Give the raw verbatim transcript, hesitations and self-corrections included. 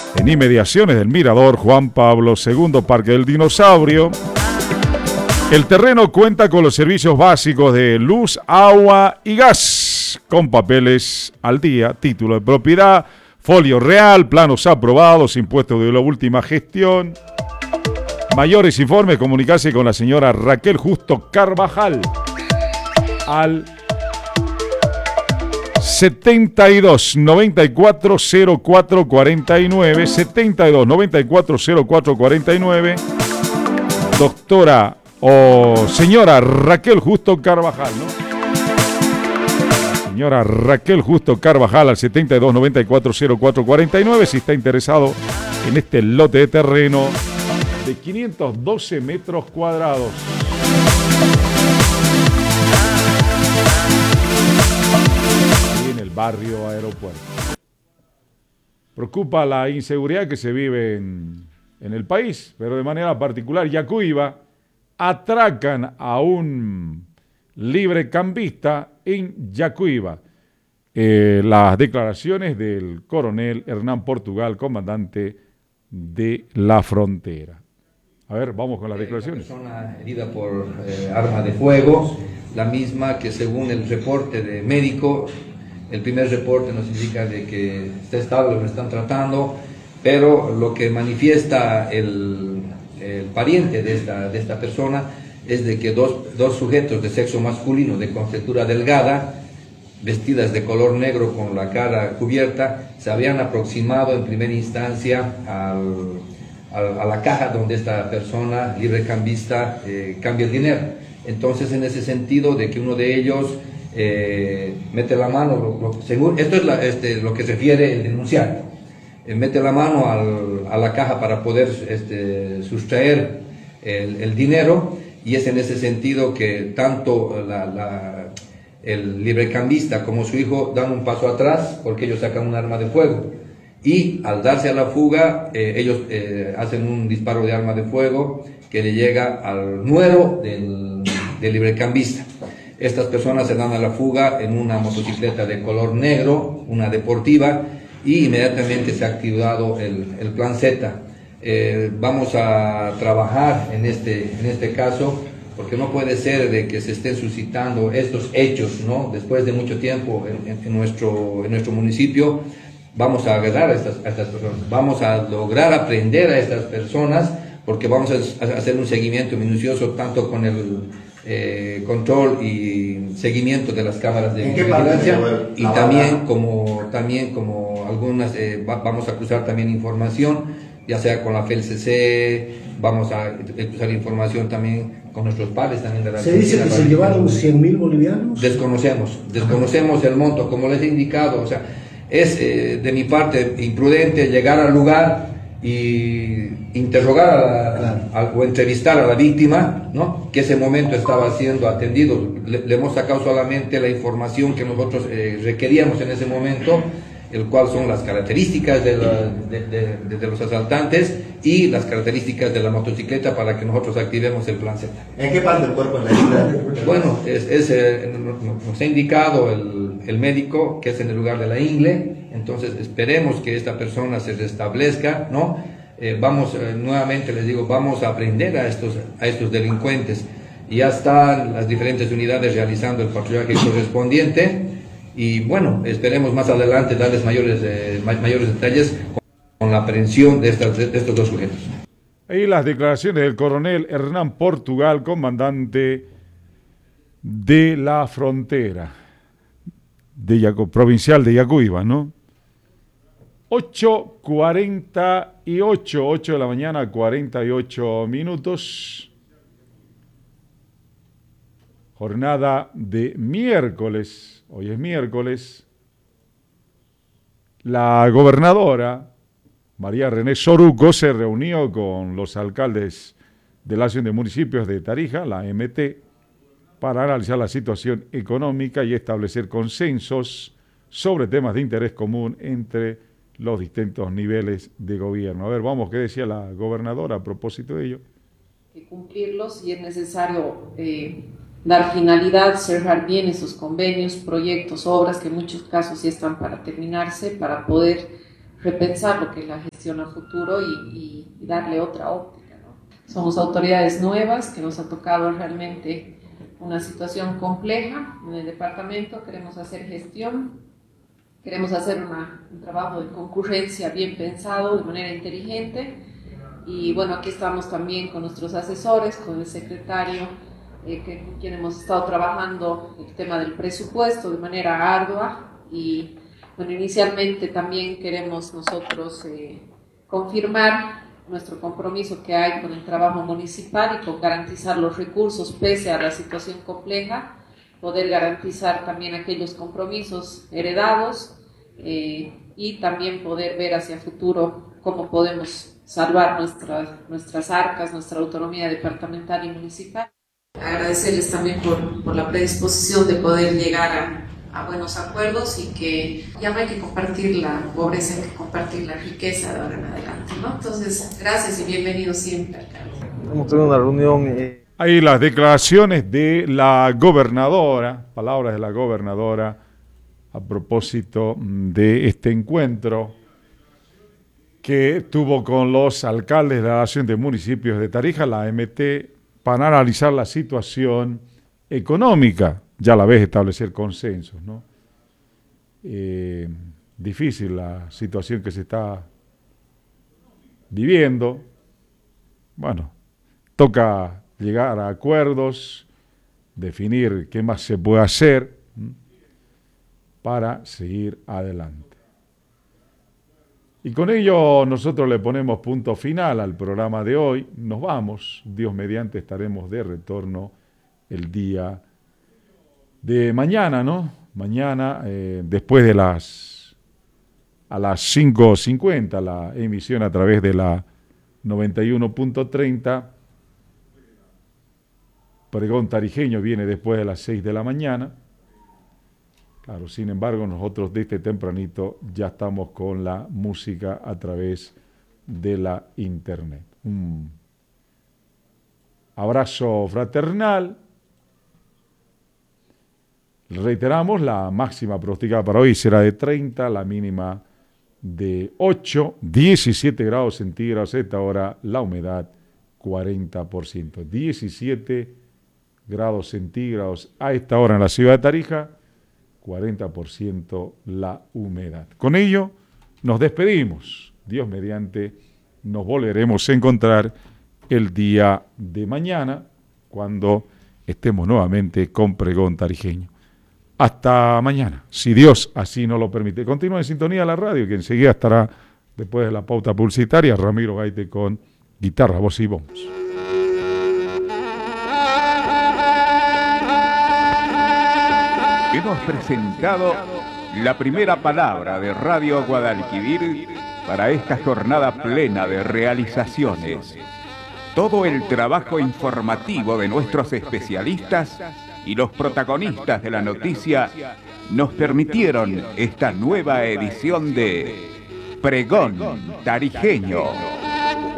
en inmediaciones del Mirador Juan Pablo segundo, Parque del Dinosaurio. El terreno cuenta con los servicios básicos de luz, agua y gas, con papeles al día, título de propiedad, folio real, planos aprobados, impuestos de la última gestión. Mayores informes, comunicarse con la señora Raquel Justo Carvajal al setenta y dos noventa y cuatro cero cuatro cuarenta y nueve, setenta y dos noventa y cuatro cero cuatro cuarenta y nueve. Doctora o señora Raquel Justo Carvajal, ¿no? Señora Raquel Justo Carvajal al setenta y dos noventa y cuatro cero cuatro cuarenta y nueve si está interesado en este lote de terreno de quinientos doce metros cuadrados. Y en el barrio Aeropuerto. Preocupa la inseguridad que se vive en, en el país, pero de manera particular Yacuiba atracan a un librecambista en Yacuiba. Eh, las declaraciones del coronel Hernán Portugal, comandante de la frontera. A ver, vamos con las declaraciones. Una persona herida por eh, arma de fuego, la misma que según el reporte de médico, el primer reporte nos indica de que está estable, lo están tratando, pero lo que manifiesta el el pariente de esta, de esta persona es de que dos, dos sujetos de sexo masculino de contextura delgada, vestidas de color negro con la cara cubierta, se habían aproximado en primera instancia al, al, a la caja donde esta persona librecambista eh, cambia el dinero. Entonces, en ese sentido de que uno de ellos eh, mete la mano, lo, lo, según, esto es la, este, lo que refiere el denunciante, mete la mano al, a la caja para poder este, sustraer el, el dinero, y es en ese sentido que tanto la, la, el librecambista como su hijo dan un paso atrás porque ellos sacan un arma de fuego, y al darse a la fuga eh, ellos eh, hacen un disparo de arma de fuego que le llega al nuero del, del librecambista. Estas personas se dan a la fuga en una motocicleta de color negro, una deportiva, y inmediatamente se ha activado el, el plan Z. Eh, vamos a trabajar en este, en este caso, porque no puede ser de que se estén suscitando estos hechos, ¿no? Después de mucho tiempo en, en, en, nuestro, en nuestro municipio. Vamos a agarrar a estas, a estas personas, vamos a lograr aprender a estas personas, porque vamos a, a hacer un seguimiento minucioso tanto con el eh, control y seguimiento de las cámaras de vigilancia, y también como, también como algunas, eh, va, vamos a cruzar también información, ya sea con la F E L C C, vamos a cruzar información también con nuestros pares también de la ¿Se dice que se llevaron cien mil bolivianos? Desconocemos, desconocemos el monto, como les he indicado, o sea, es eh, de mi parte imprudente llegar al lugar y interrogar a la, claro. a, o entrevistar a la víctima, ¿no? Que ese momento estaba siendo atendido. Le, le hemos sacado solamente la información que nosotros eh, requeríamos en ese momento, el cual son las características de, la, de, de, de, de los asaltantes y las características de la motocicleta para que nosotros activemos el plan Z. ¿En qué parte del cuerpo en la isla? Bueno, es, es, eh, nos ha indicado el, el médico que es en el lugar de la ingle, entonces esperemos que esta persona se restablezca, ¿no? Eh, vamos, eh, nuevamente les digo, vamos a aprender a estos, a estos delincuentes. Ya están las diferentes unidades realizando el patrullaje correspondiente. Y bueno, esperemos más adelante darles mayores, eh, mayores detalles con la aprehensión de, estas, de estos dos sujetos. Ahí las declaraciones del coronel Hernán Portugal, comandante de la frontera de Yacu, provincial de Yacuiba, ¿no? ocho cuarenta y ocho, ocho de la mañana, cuarenta y ocho minutos. Jornada de miércoles. Hoy es miércoles. La gobernadora María René Soruco se reunió con los alcaldes de la Asociación de Municipios de Tarija, la A M T, para analizar la situación económica y establecer consensos sobre temas de interés común entre los distintos niveles de gobierno. A ver, vamos, ¿qué decía la gobernadora a propósito de ello? Que cumplirlos y es necesario eh, dar finalidad, cerrar bien esos convenios, proyectos, obras que en muchos casos sí están para terminarse, para poder repensar lo que es la gestión gestión a futuro y, y, y darle otra óptica, ¿no? Somos autoridades nuevas que nos ha tocado realmente una situación compleja en el departamento, queremos hacer gestión, queremos hacer una, un trabajo de concurrencia bien pensado, de manera inteligente, y bueno, aquí estamos también con nuestros asesores, con el secretario, eh, que, con quien hemos estado trabajando el tema del presupuesto de manera ardua, y bueno, inicialmente también queremos nosotros eh, confirmar nuestro compromiso que hay con el trabajo municipal y con garantizar los recursos pese a la situación compleja, poder garantizar también aquellos compromisos heredados eh, y también poder ver hacia el futuro cómo podemos salvar nuestras, nuestras arcas, nuestra autonomía departamental y municipal. Agradecerles también por, por la predisposición de poder llegar a a buenos acuerdos y que ya no hay que compartir la pobreza, hay que compartir la riqueza de ahora en adelante, ¿no? Entonces, gracias y bienvenido siempre, alcalde. Hemos tenido una reunión. Eh... Ahí las declaraciones de la gobernadora, palabras de la gobernadora a propósito de este encuentro que tuvo con los alcaldes de la Asociación de Municipios de Tarija, la A M T, para analizar la situación económica. Ya a la vez establecer consensos, ¿no? Eh, difícil la situación que se está viviendo. Bueno, toca llegar a acuerdos, definir qué más se puede hacer ¿m? para seguir adelante. Y con ello nosotros le ponemos punto final al programa de hoy. Nos vamos, Dios mediante estaremos de retorno el día de mañana, ¿no? Mañana, eh, después de las, a las cinco cincuenta, la emisión a través de la noventa y uno punto treinta. Pregón Tarijeño viene después de las seis de la mañana. Claro, sin embargo, nosotros desde tempranito ya estamos con la música a través de la internet. Un abrazo fraternal. Reiteramos, la máxima pronosticada para hoy será de treinta, la mínima de ocho, diecisiete grados centígrados, a esta hora la humedad cuarenta por ciento. diecisiete grados centígrados a esta hora en la ciudad de Tarija, cuarenta por ciento la humedad. Con ello nos despedimos. Dios mediante, nos volveremos a encontrar el día de mañana cuando estemos nuevamente con Pregón Tarijeño. Hasta mañana, si Dios así nos lo permite. Continúa en sintonía la radio, que enseguida estará, después de la pauta publicitaria, Ramiro Gaite con guitarra, voz y bombos. Hemos presentado la primera palabra de Radio Guadalquivir para esta jornada plena de realizaciones. Todo el trabajo informativo de nuestros especialistas y los protagonistas de la noticia nos permitieron esta nueva edición de Pregón Tarijeño.